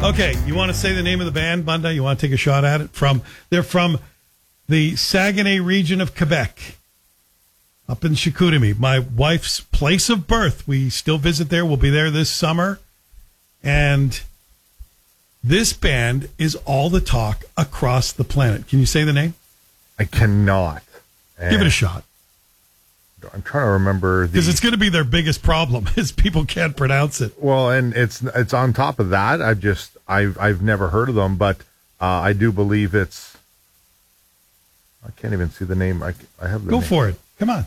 Okay, you want to say the name of the band, Bunda? You want to take a shot at it? They're from the Saguenay region of Quebec, up in Chicoutimi, my wife's place of birth. We still visit there. We'll be there this summer. And this band is all the talk across the planet. Can you say the name? I cannot. Give it a shot. I'm trying to remember because it's going to be their biggest problem is people can't pronounce it. Well, and it's on top of that. I've never heard of them, but I do believe it's. I can't even see the name. I have the Go name. for it. Come on.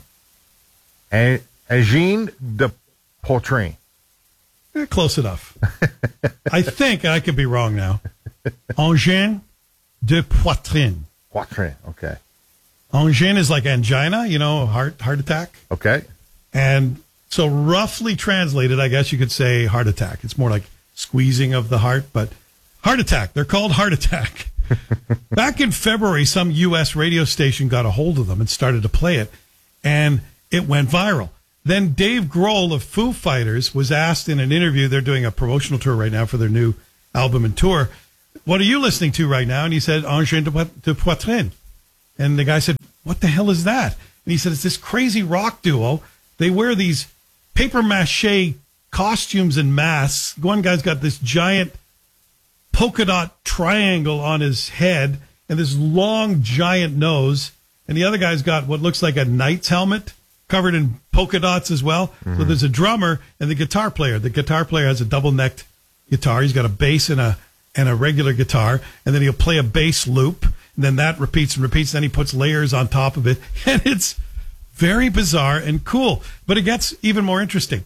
Angine de Poitrine. Close enough. I think I could be wrong now. Angine de Poitrine. Poitrine. Okay. Angine is like angina, heart attack. Okay. And so roughly translated, I guess you could say heart attack. It's more like squeezing of the heart, but heart attack. They're called Heart Attack. Back in February, some U.S. radio station got a hold of them and started to play it, and it went viral. Then Dave Grohl of Foo Fighters was asked in an interview, they're doing a promotional tour right now for their new album and tour, what are you listening to right now? And he said, Angine de Poitrine. And the guy said, what the hell is that? And he said, it's this crazy rock duo. They wear these paper mache costumes and masks. One guy's got this giant polka dot triangle on his head and this long, giant nose. And the other guy's got what looks like a knight's helmet covered in polka dots as well. Mm-hmm. So there's a drummer and the guitar player. The guitar player has a double-necked guitar. He's got a bass and a regular guitar. And then he'll play a bass loop. And then that repeats and repeats. Then he puts layers on top of it. And it's very bizarre and cool. But it gets even more interesting.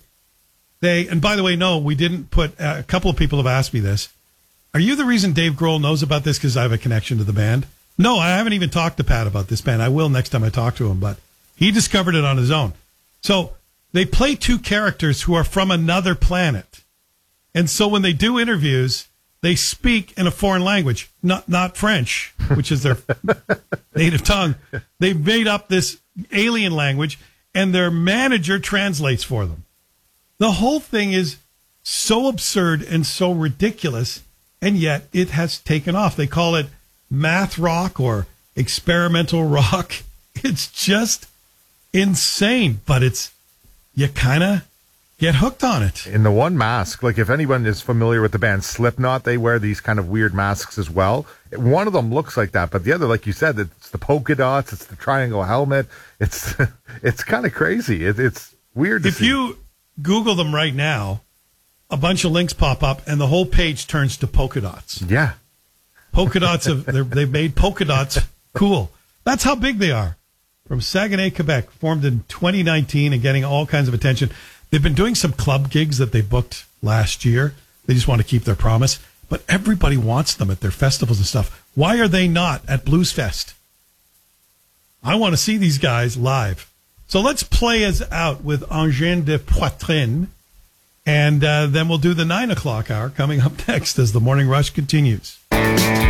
And by the way, no, we didn't put, a couple of people have asked me this. Are you the reason Dave Grohl knows about this because I have a connection to the band? No, I haven't even talked to Pat about this band. I will next time I talk to him, but he discovered it on his own. So they play two characters who are from another planet. And so when they do interviews, they speak in a foreign language, not French, which is their native tongue. They've made up this alien language, and their manager translates for them. The whole thing is so absurd and so ridiculous, and yet it has taken off. They call it math rock or experimental rock. It's just insane, but you kind of get hooked on it. In the one mask, like if anyone is familiar with the band Slipknot, they wear these kind of weird masks as well. One of them looks like that, but the other, like you said, it's the polka dots, it's the triangle helmet. It's kind of crazy. It's weird to see. If you Google them right now, a bunch of links pop up, and the whole page turns to polka dots. Yeah. Polka dots, they've made polka dots cool. That's how big they are. From Saguenay, Quebec, formed in 2019 and getting all kinds of attention. They've been doing some club gigs that they booked last year. They just want to keep their promise. But everybody wants them at their festivals and stuff. Why are they not at Blues Fest? I want to see these guys live. So let's play us out with Angine de Poitrine. And then we'll do the 9 o'clock hour coming up next as the Morning Rush continues.